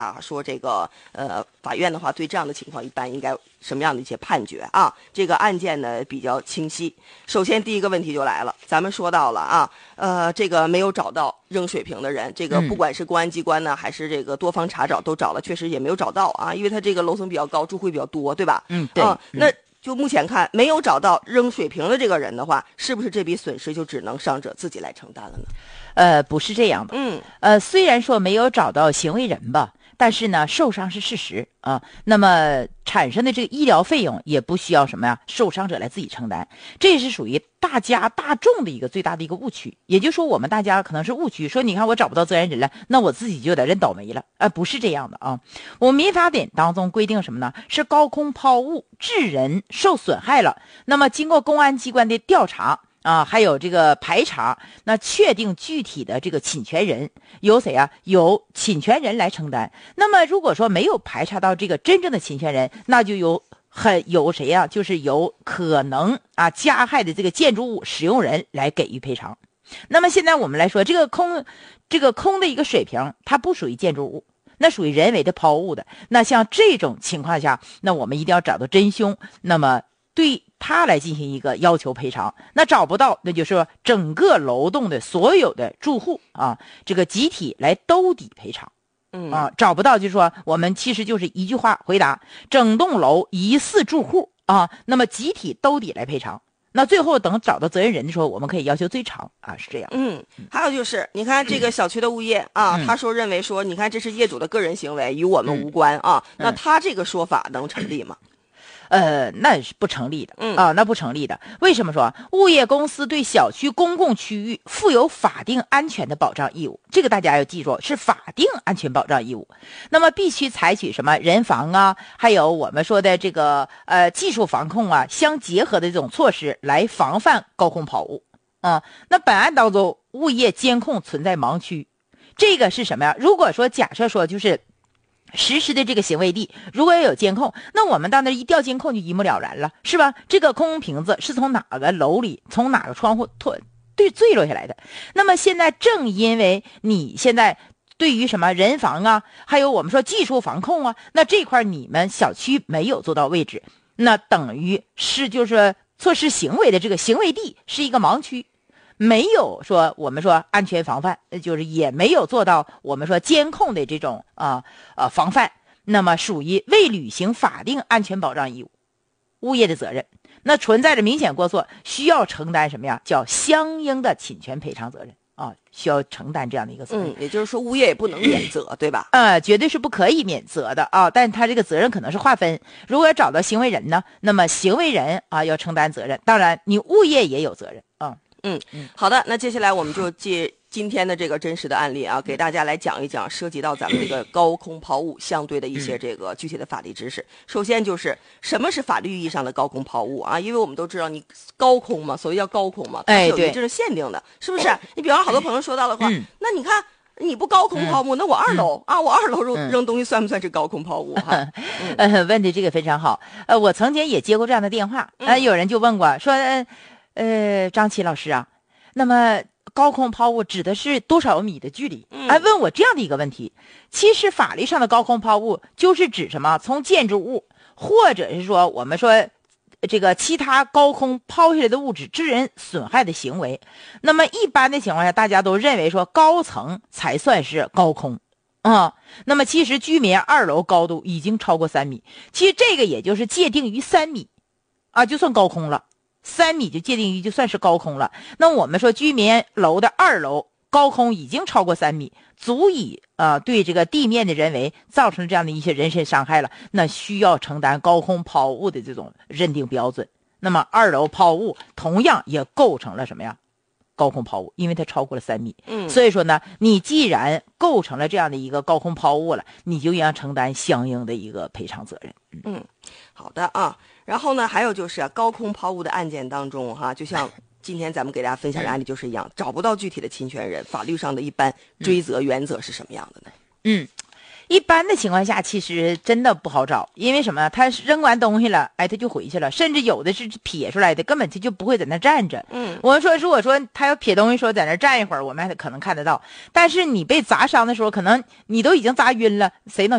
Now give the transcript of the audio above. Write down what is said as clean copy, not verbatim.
啊，说这个法院的话对这样的情况一般应该什么样的一些判决啊？这个案件呢比较清晰。首先第一个问题就来了，咱们说到了啊，这个没有找到扔水瓶的人，这个不管是公安机关呢，还是这个多方查找都找了，确实也没有找到啊，因为他这个楼层比较高，住户比较多，对吧？ 对。 那就目前看没有找到扔水瓶的这个人的话，是不是这笔损失就只能伤者自己来承担了呢？ 不是这样的。虽然说没有找到行为人吧，但是呢，受伤是事实啊。那么产生的这个医疗费用也不需要什么呀，受伤者来自己承担，这是属于大众的一个最大的一个误区。也就是说，我们大家可能是误区，说你看我找不到责任人了，那我自己就得认倒霉了。不是这样的啊。我们民法典当中规定什么呢？是高空抛物致人受损害了，那么经过公安机关的调查还有这个排查，那确定具体的这个侵权人由谁啊？由侵权人来承担。那么如果说没有排查到这个真正的侵权人，那就由谁啊？就是由可能加害的这个建筑物使用人来给予赔偿。那么现在我们来说，这个空的一个水平，它不属于建筑物，那属于人为的抛物的。那像这种情况下，那我们一定要找到真凶，那么对他来进行一个要求赔偿。那找不到，那就是说整个楼栋的所有的住户这个集体来兜底赔偿。找不到就是说我们其实就是一句话回答：整栋楼疑似住户那么集体兜底来赔偿。那最后等找到责任人的时候，我们可以要求追偿是这样。 还有就是你看这个小区的物业他认为说，你看这是业主的个人行为，与我们无关那他这个说法能成立吗？ 那是不成立的那不成立的。为什么说物业公司对小区公共区域负有法定安全的保障义务？这个大家要记住，是法定安全保障义务。那么必须采取什么人防还有我们说的这个技术防控相结合的这种措施来防范高空抛物那本案当中，物业监控存在盲区，这个是什么呀？如果说假设说就是实施的这个行为地如果要有监控，那我们到那一调监控就一目了然了，是吧？这个空瓶子是从哪个楼里从哪个窗户坠落下来的。那么现在正因为你现在对于什么人防还有我们说技术防控那这块你们小区没有做到位置，那等于是就是措施行为的这个行为地是一个盲区，没有说我们说安全防范，就是也没有做到我们说监控的这种防范，那么属于未履行法定安全保障义务，物业的责任，那存在着明显过错，需要承担什么呀？叫相应的侵权赔偿责任需要承担这样的一个责任。 也就是说物业也不能免责，对吧？ 绝对是不可以免责的但他这个责任可能是划分，如果要找到行为人呢，那么行为人要承担责任，当然你物业也有责任好的，那接下来我们就借今天的这个真实的案例给大家来讲一讲涉及到咱们这个高空抛物相对的一些这个具体的法律知识。首先就是什么是法律意义上的高空抛物因为我们都知道你高空嘛，所谓叫高空嘛，它是有一定限定的，是不是？你比方好多朋友说到的话，那你看你不高空抛物，那我二楼我二楼扔东西算不算是高空抛物问的这个非常好。我曾经也接过这样的电话有人就问过说张琪老师那么高空抛物指的是多少米的距离问我这样的一个问题。其实法律上的高空抛物就是指什么？从建筑物或者是说我们说这个其他高空抛下来的物质致人损害的行为。那么一般的情况下，大家都认为说高层才算是高空那么其实居民二楼高度已经超过3米，其实这个也就是界定于3米就算高空了，3米就界定于就算是高空了。那我们说居民楼的二楼高空已经超过3米，足以对这个地面的人为造成这样的一些人身伤害了，那需要承担高空抛物的这种认定标准。那么二楼抛物同样也构成了什么呀？高空抛物，因为它超过了3米所以说呢，你既然构成了这样的一个高空抛物了，你就应当承担相应的一个赔偿责任好的然后呢还有就是高空抛物的案件当中就像今天咱们给大家分享的案例就是一样，找不到具体的侵权人，法律上的一般追责原则是什么样的呢？ 一般的情况下，其实真的不好找，因为什么？他扔完东西了，哎，他就回去了，甚至有的是撇出来的，根本他就不会在那站着。我们说，如果说他要撇东西，说在那站一会儿，我们还可能看得到。但是你被砸伤的时候，可能你都已经砸晕了，谁能